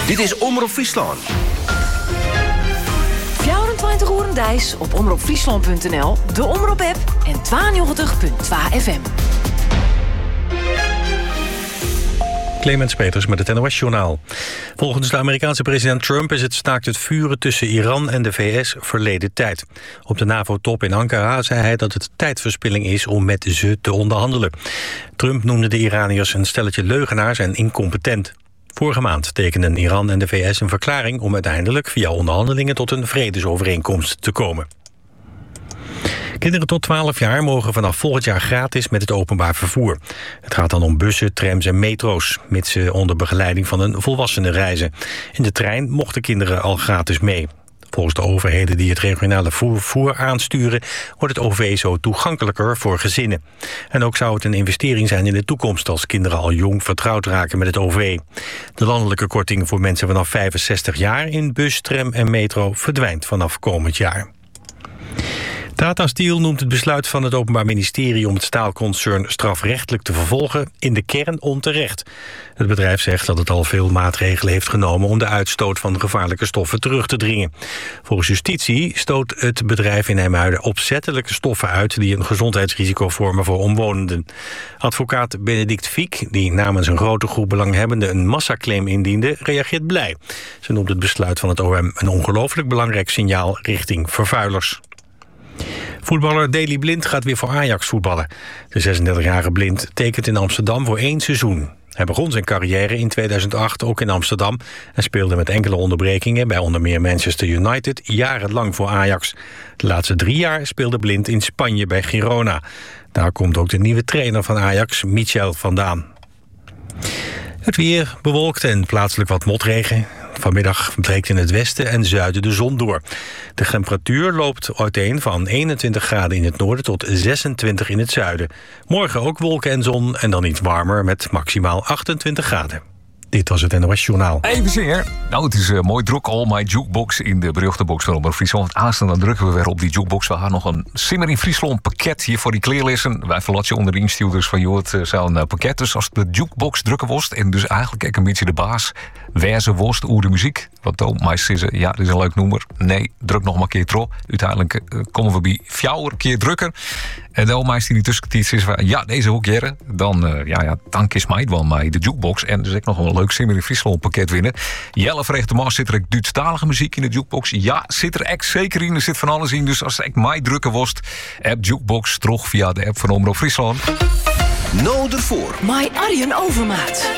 Dit is Omroep Friesland. 24 uur Dijs op omroepfriesland.nl, de Omroep-app en 92.2 FM. Clemens Peters met het NOS-journaal. Volgens de Amerikaanse president Trump is het staakt het vuren tussen Iran en de VS verleden tijd. Op de NAVO-top in Ankara zei hij dat het tijdverspilling is om met ze te onderhandelen. Trump noemde de Iraniërs een stelletje leugenaars en incompetent. Vorige maand tekenden Iran en de VS een verklaring om uiteindelijk via onderhandelingen tot een vredesovereenkomst te komen. Kinderen tot 12 jaar mogen vanaf volgend jaar gratis met het openbaar vervoer. Het gaat dan om bussen, trams en metro's, mits ze onder begeleiding van een volwassene reizen. In de trein mochten kinderen al gratis mee. Volgens de overheden die het regionale vervoer aansturen wordt het OV zo toegankelijker voor gezinnen. En ook zou het een investering zijn in de toekomst als kinderen al jong vertrouwd raken met het OV. De landelijke korting voor mensen vanaf 65 jaar in bus, tram en metro verdwijnt vanaf komend jaar. Tata Steel noemt het besluit van het Openbaar Ministerie om het staalconcern strafrechtelijk te vervolgen in de kern onterecht. Het bedrijf zegt dat het al veel maatregelen heeft genomen om de uitstoot van gevaarlijke stoffen terug te dringen. Volgens justitie stoot het bedrijf in IJmuiden opzettelijke stoffen uit die een gezondheidsrisico vormen voor omwonenden. Advocaat Benedict Fiek, die namens een grote groep belanghebbenden een massaclaim indiende, reageert blij. Ze noemt het besluit van het OM een ongelooflijk belangrijk signaal richting vervuilers. Voetballer Daley Blind gaat weer voor Ajax voetballen. De 36-jarige Blind tekent in Amsterdam voor 1 seizoen. Hij begon zijn carrière in 2008 ook in Amsterdam en speelde met enkele onderbrekingen bij onder meer Manchester United jarenlang voor Ajax. De laatste 3 jaar speelde Blind in Spanje bij Girona. Daar komt ook de nieuwe trainer van Ajax, Michel, vandaan. Het weer bewolkt en plaatselijk wat motregen. Vanmiddag breekt in het westen en zuiden de zon door. De temperatuur loopt uiteen van 21 graden in het noorden tot 26 in het zuiden. Morgen ook wolken en zon en dan iets warmer met maximaal 28 graden. Dit was het NOS Journaal. Even zeer. Nou, het is mooi druk. All My Jukebox in de beruchte box van Omroep Friesland. Aanstaan dan drukken we weer op die jukebox. We gaan nog een Simmer in Friesland pakket hier voor die kleerlessen. Wij verlaten je onder de instuurders van joh, het zou een pakket. Dus als de jukebox drukken worst en dus eigenlijk ook een beetje de baas. Wijze worst oer de muziek. Want dan maar zeggen, ja, dit is een leuk nummer. Nee, druk nog maar een keer tro. Uiteindelijk komen we bij fjouwer keer drukker. En dan meest die tussentijd is van ja, deze ook jaren. Dan dank is mij wel mij de jukebox. En dus ik nog een leuk Simmer in Friesland pakket winnen. Jelle vreegt de Mars, zit er ook Duitsstalige muziek in de jukebox? Ja, zit er echt zeker in. Er zit van alles in. Dus als ik mij drukken worst, app jukebox terug via de app van Omroep Friesland. Nou ervoor. My Arjen Overmaat.